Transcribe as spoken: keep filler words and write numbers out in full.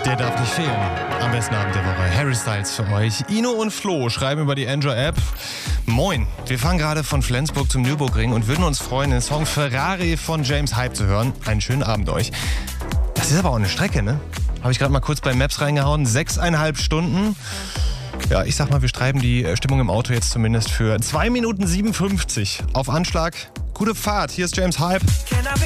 Der darf nicht fehlen. Am besten Abend der Woche. Harry Styles für euch. Ino und Flo schreiben über die Enjoy-App. Moin, wir fahren gerade von Flensburg zum Nürburgring und würden uns freuen, den Song Ferrari von James Hype zu hören. Einen schönen Abend euch. Das ist aber auch eine Strecke, ne? Habe ich gerade mal kurz bei Maps reingehauen. Sechseinhalb Stunden. Ja, ich sag mal, wir schreiben die Stimmung im Auto jetzt zumindest für zwei Minuten siebenundfünfzig auf Anschlag. Gute Fahrt, hier ist James Hype.